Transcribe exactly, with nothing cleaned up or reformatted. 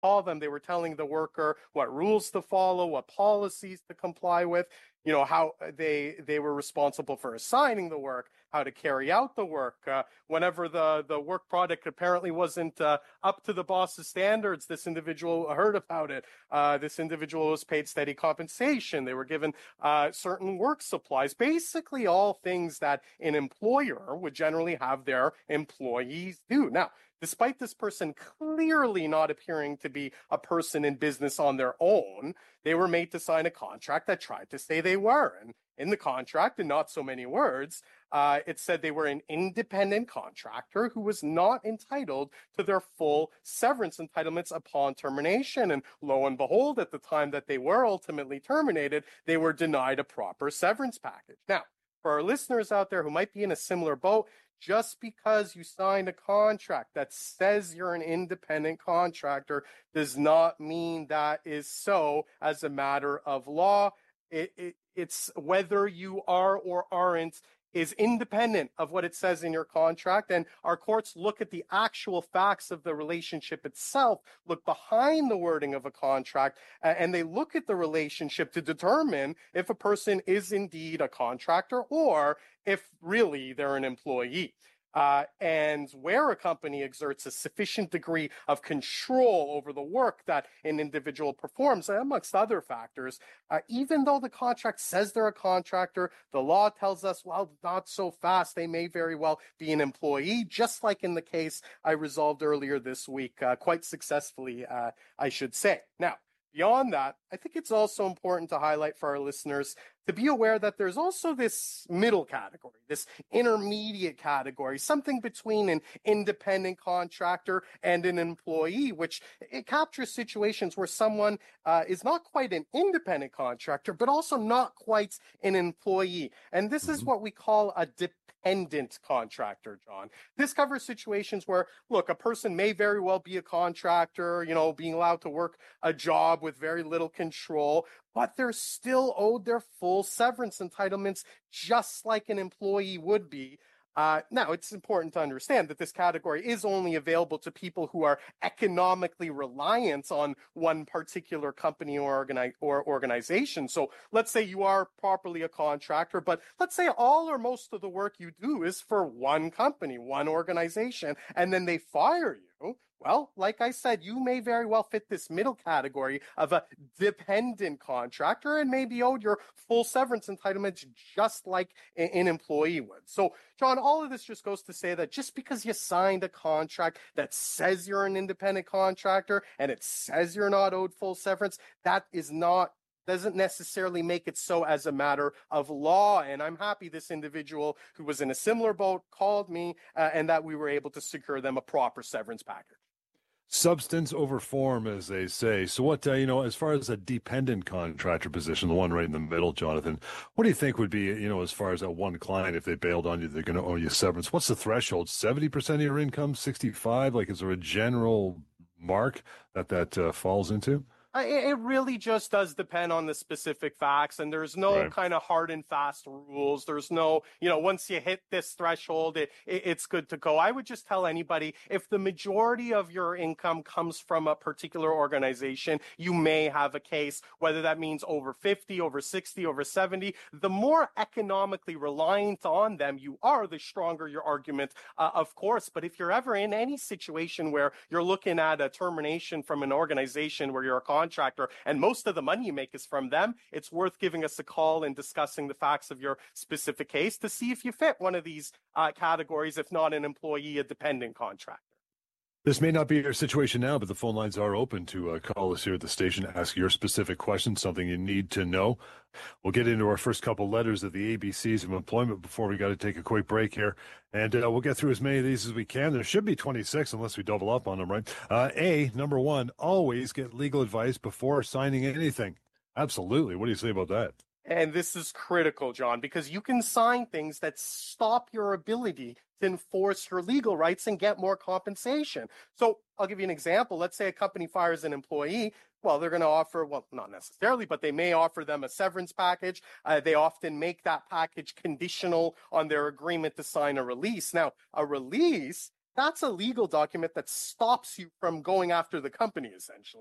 call them, they were telling the worker what rules to follow, what policies to comply with, you know, how they they were responsible for assigning the work, how to carry out the work. Uh, whenever the, the work product apparently wasn't uh, up to the boss's standards, this individual heard about it. Uh, this individual was paid steady compensation. They were given uh, certain work supplies, basically all things that an employer would generally have their employees do. Now, despite this person clearly not appearing to be a person in business on their own, they were made to sign a contract that tried to say they were. And in the contract, in not so many words, uh, it said they were an independent contractor who was not entitled to their full severance entitlements upon termination. And lo and behold, at the time that they were ultimately terminated, they were denied a proper severance package. Now, for our listeners out there who might be in a similar boat, just because you signed a contract that says you're an independent contractor does not mean that is so as a matter of law. It, it, it's whether you are or aren't is independent of what it says in your contract. And our courts look at the actual facts of the relationship itself, look behind the wording of a contract, uh, and they look at the relationship to determine if a person is indeed a contractor or if really they're an employee. Uh, and where a company exerts a sufficient degree of control over the work that an individual performs, amongst other factors, uh, even though the contract says they're a contractor, the law tells us, well, not so fast. They may very well be an employee, just like in the case I resolved earlier this week, uh, quite successfully, uh, I should say. Now, beyond that, I think it's also important to highlight for our listeners to be aware that there's also this middle category, this intermediate category, something between an independent contractor and an employee, which it captures situations where someone uh, is not quite an independent contractor, but also not quite an employee. And this is what we call a dependent contractor, John. This covers situations where, look, a person may very well be a contractor, you know, being allowed to work a job with very little control, but they're still owed their full severance entitlements, just like an employee would be. Uh, now, it's important to understand that this category is only available to people who are economically reliant on one particular company or, organi- or organization. So let's say you are properly a contractor, but let's say all or most of the work you do is for one company, one organization, and then they fire you. Well, like I said, you may very well fit this middle category of a dependent contractor and may be owed your full severance entitlements just like an employee would. So, John, all of this just goes to say that just because you signed a contract that says you're an independent contractor and it says you're not owed full severance, that is not doesn't necessarily make it so as a matter of law. And I'm happy this individual who was in a similar boat called me uh, and that we were able to secure them a proper severance package. Substance over form, as they say. So what, uh, you know, as far as a dependent contractor position, the one right in the middle, Jonathan, what do you think would be, you know, as far as that one client, if they bailed on you, they're going to owe you severance? What's the threshold? seventy percent of your income, sixty-five? Like, is there a general mark that that uh, falls into? It really just does depend on the specific facts, and there's no Right. kind of hard and fast rules. There's no, you know, once you hit this threshold, it, it, it's good to go. I would just tell anybody, if the majority of your income comes from a particular organization, you may have a case, whether that means over fifty, over sixty, over seventy. The more economically reliant on them you are, the stronger your argument, uh, of course. But if you're ever in any situation where you're looking at a termination from an organization where you're a contractor and most of the money you make is from them, it's worth giving us a call and discussing the facts of your specific case to see if you fit one of these uh, categories, if not an employee, a dependent contractor. This may not be your situation now, but the phone lines are open to uh, call us here at the station, ask your specific question, something you need to know. We'll get into our first couple letters of the A B Cs of employment before we got to take a quick break here. And uh, we'll get through as many of these as we can. There should be twenty-six unless we double up on them, right? Uh, A, number one, always get legal advice before signing anything. Absolutely. What do you say about that? And this is critical, John, because you can sign things that stop your ability to enforce your legal rights and get more compensation. So I'll give you an example. Let's say a company fires an employee. Well, they're going to offer, well, not necessarily, but they may offer them a severance package. Uh, they often make that package conditional on their agreement to sign a release. Now, a release that's a legal document that stops you from going after the company, essentially.